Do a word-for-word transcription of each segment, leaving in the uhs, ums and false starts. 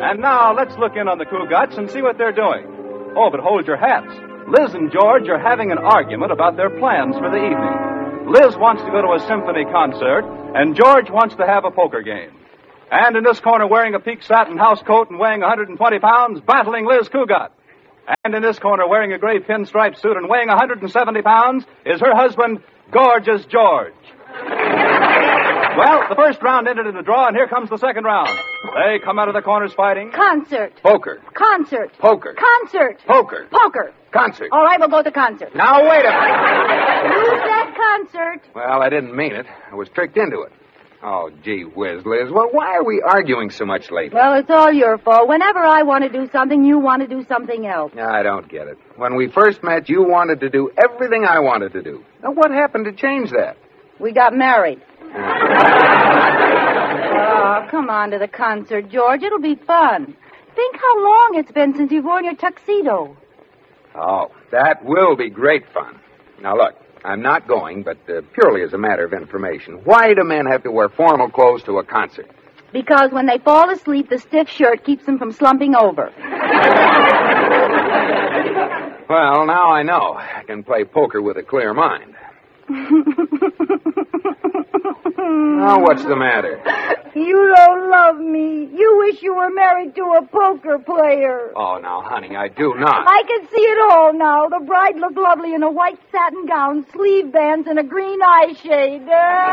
And now let's look in on the Cougats and see what they're doing. Oh, but hold your hats. Liz and George are having an argument about their plans for the evening. Liz wants to go to a symphony concert, and George wants to have a poker game. And in this corner, wearing a peak satin house coat and weighing one hundred twenty pounds, battling Liz Cougat. And in this corner, wearing a gray pinstripe suit and weighing one hundred seventy pounds, is her husband, Gorgeous George. Well, the first round ended in a draw, and here comes the second round. They come out of the corners fighting. Concert. Poker. Concert. Poker. Concert. Poker. Poker. Concert. All right, we'll go to concert. Now, wait a minute. Who's that concert? Well, I didn't mean it. I was tricked into it. Oh, gee whiz, Liz. Well, why are we arguing so much lately? Well, it's all your fault. Whenever I want to do something, you want to do something else. I don't get it. When we first met, you wanted to do everything I wanted to do. Now, what happened to change that? We got married. Oh, come on to the concert, George. It'll be fun. Think how long it's been since you've worn your tuxedo. Oh, that will be great fun. Now, look, I'm not going, but uh, purely as a matter of information. Why do men have to wear formal clothes to a concert? Because when they fall asleep, the stiff shirt keeps them from slumping over. Well, now I know. I can play poker with a clear mind. Now, what's the matter? You don't love me. You wish you were married to a poker player. Oh, now, honey, I do not. I can see it all now. The bride looked lovely in a white satin gown, sleeve bands, and a green eyeshade.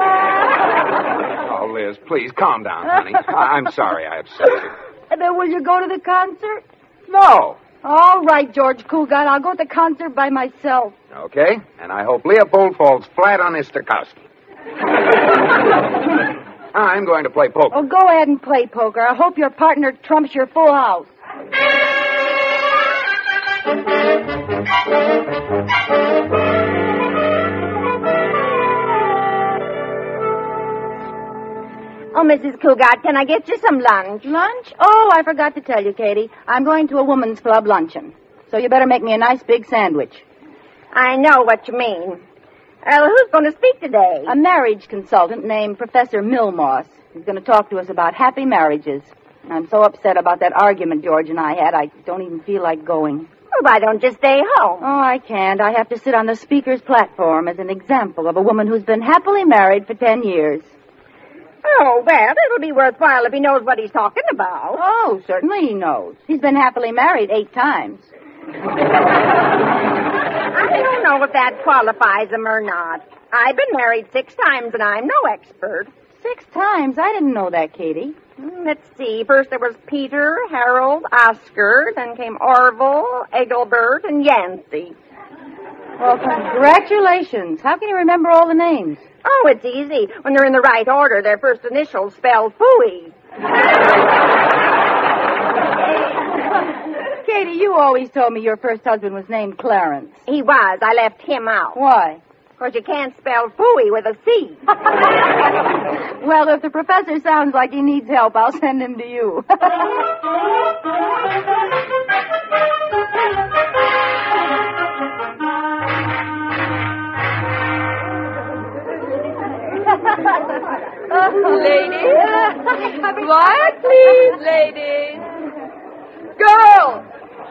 Oh, Liz, please, calm down, honey. I- I'm sorry I upset you. And then will you go to the concert? No. All right, George Cougat. I'll go to the concert by myself. Okay, and I hope Leopold falls flat on his Stokowski. I'm going to play poker. Oh, go ahead and play poker. I hope your partner trumps your full house. Oh, Missus Cougat, can I get you some lunch? Lunch? Oh, I forgot to tell you, Katie. I'm going to a woman's club luncheon. So you better make me a nice big sandwich. I know what you mean. Well, who's going to speak today? A marriage consultant named Professor Milmoss. He's going to talk to us about happy marriages. I'm so upset about that argument George and I had, I don't even feel like going. Well, why don't you stay home? Oh, I can't. I have to sit on the speaker's platform as an example of a woman who's been happily married for ten years. Oh, well, it'll be worthwhile if he knows what he's talking about. Oh, certainly he knows. He's been happily married eight times. I don't know if that qualifies him or not. I've been married six times, and I'm no expert. Six times? I didn't know that, Katie. Let's see. First there was Peter, Harold, Oscar, then came Orville, Engelbert, and Yancey. Well, congratulations. How can you remember all the names? Oh, it's easy. When they're in the right order, their first initials spell phooey. Katie, you always told me your first husband was named Clarence. He was. I left him out. Why? Because you can't spell phooey with a C. Well, if the professor sounds like he needs help, I'll send him to you. Ladies, quiet, please, ladies. Girls!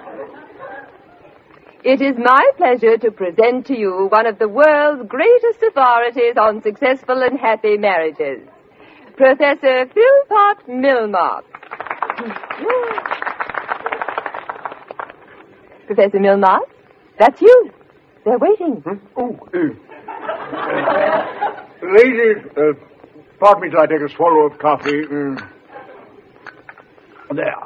It is my pleasure to present to you one of the world's greatest authorities on successful and happy marriages, Professor Philpott Milmoss. Professor Milmoss, that's you. They're waiting. Hmm? Oh, uh, ladies, uh, pardon me till I take a swallow of coffee. Mm. There.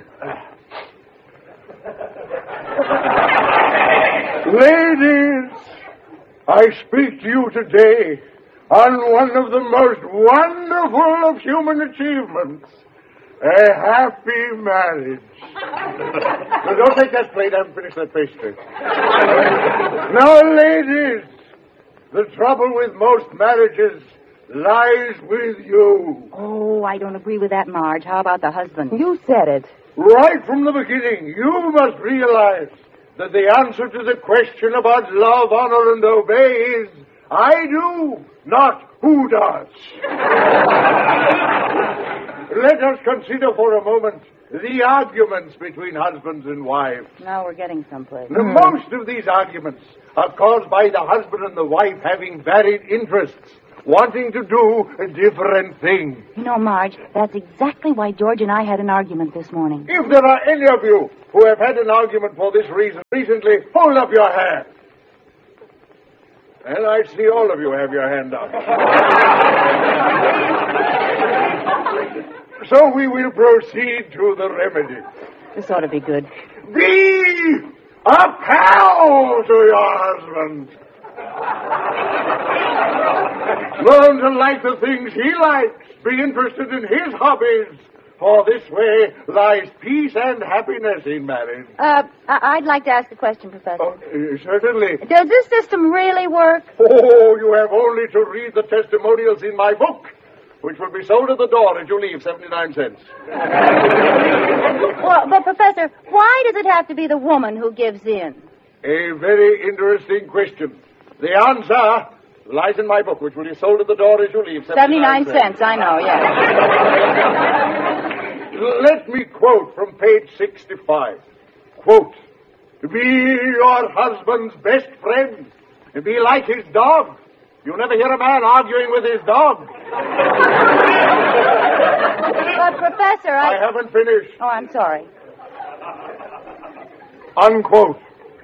Ladies, I speak to you today on one of the most wonderful of human achievements, a happy marriage. Now, don't take that plate. I haven't finished that pastry. Now, ladies, the trouble with most marriages lies with you. Oh, I don't agree with that, Marge. How about the husband? You said it. Right from the beginning, you must realize that the answer to the question about love, honor, and obey is I do, not who does. let us consider for a moment the arguments between husbands and wives. Now we're getting someplace. The most of these arguments are caused by the husband and the wife having varied interests, wanting to do different things. You know, Marge, that's exactly why George and I had an argument this morning. If there are any of you who have had an argument for this reason recently, hold up your hand. And I see all of you have your hand up. So we will proceed to the remedy. This ought to be good. Be a pal to your husband. Learn to like the things he likes. Be interested in his hobbies. For this way lies peace and happiness in marriage. Uh, I- I'd like to ask a question, Professor. Oh, uh, certainly. Does this system really work? Oh, you have only to read the testimonials in my book, which will be sold at the door as you leave, seventy-nine cents. Well, but, Professor, why does it have to be the woman who gives in? A very interesting question. The answer lies in my book, which will be sold at the door as you leave, seventy-nine, seventy-nine cents, I know, yes. Let me quote from page sixty-five. Quote, be your husband's best friend. Be like his dog. You never hear a man arguing with his dog. But, Professor, I... I haven't finished. Oh, I'm sorry. Unquote.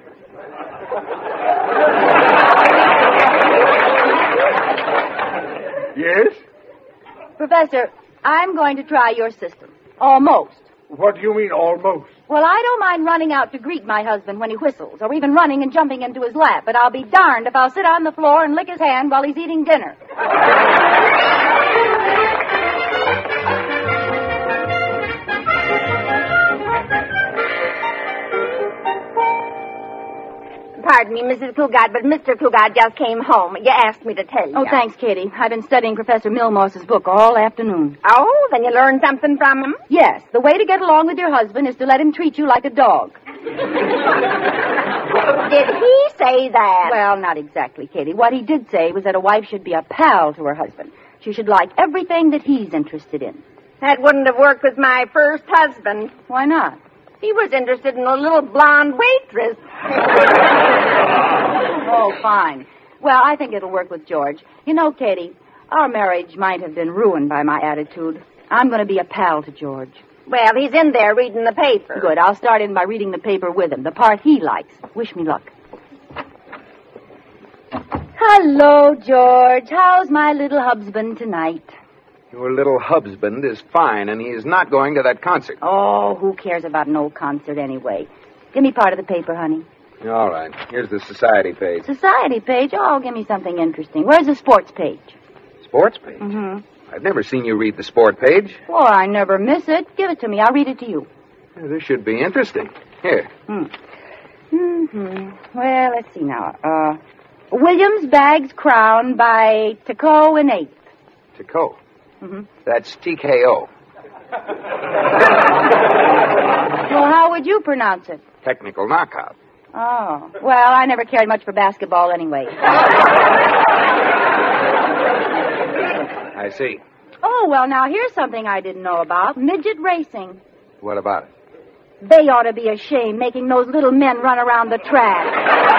Yes? Professor, I'm going to try your system. Almost. What do you mean, almost? Well, I don't mind running out to greet my husband when he whistles, or even running and jumping into his lap, but I'll be darned if I'll sit on the floor and lick his hand while he's eating dinner. Pardon me, Missus Cougat, but Mister Cougat just came home. You asked me to tell you. Oh, thanks, Katie. I've been studying Professor Milmoss's book all afternoon. Oh, then you learned something from him? Yes, the way to get along with your husband is to let him treat you like a dog. Did he say that? Well, not exactly, Katie. What he did say was that a wife should be a pal to her husband. She should like everything that he's interested in. That wouldn't have worked with my first husband. Why not? He was interested in a little blonde waitress. Oh, fine. Well, I think it'll work with George. You know, Katie, our marriage might have been ruined by my attitude. I'm going to be a pal to George. Well, he's in there reading the paper. Good. I'll start in by reading the paper with him, the part he likes. Wish me luck. Hello, George. How's my little husband tonight? Your little husband is fine, and he is not going to that concert. Oh, who cares about an old concert anyway? Give me part of the paper, honey. All right. Here's the society page. Society page? Oh, give me something interesting. Where's the sports page? Sports page? Mm-hmm. I've never seen you read the sport page. Oh, I never miss it. Give it to me. I'll read it to you. Yeah, this should be interesting. Here. Hmm. Mm-hmm. Well, let's see now. Uh, Williams Bags Crown by Taco and Eighth. Taco. Mm-hmm. That's T K O. Well, how would you pronounce it? Technical knockout. Oh. Well, I never cared much for basketball anyway. I see. Oh, well, now here's something I didn't know about. Midget racing. What about it? They ought to be ashamed making those little men run around the track.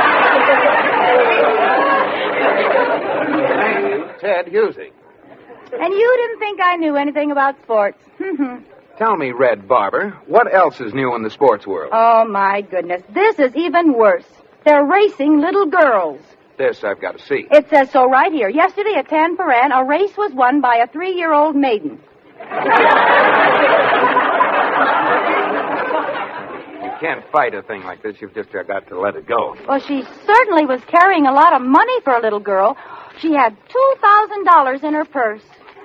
Thank you, Ted Husey. And you didn't think I knew anything about sports. Tell me, Red Barber, what else is new in the sports world? Oh, my goodness. This is even worse. They're racing little girls. This I've got to see. It says so right here. Yesterday at Tanforan, a race was won by a three-year-old maiden. You can't fight a thing like this. You've just uh, got to let it go. Well, she certainly was carrying a lot of money for a little girl. She had two thousand dollars in her purse.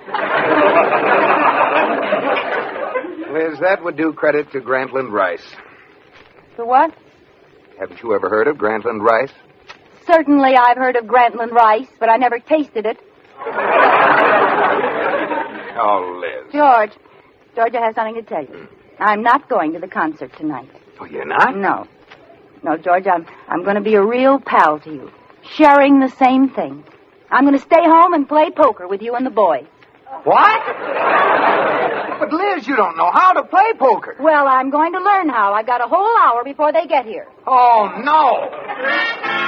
Liz, that would do credit to Grantland Rice. The what? Haven't you ever heard of Grantland Rice? Certainly I've heard of Grantland Rice, but I never tasted it. Oh, Liz. George, George, I have something to tell you. I'm not going to the concert tonight. Oh, you're not? No. No, George, I'm, I'm going to be a real pal to you, sharing the same thing. I'm going to stay home and play poker with you and the boys. What? But, Liz, you don't know how to play poker. Well, I'm going to learn how. I've got a whole hour before they get here. Oh, no.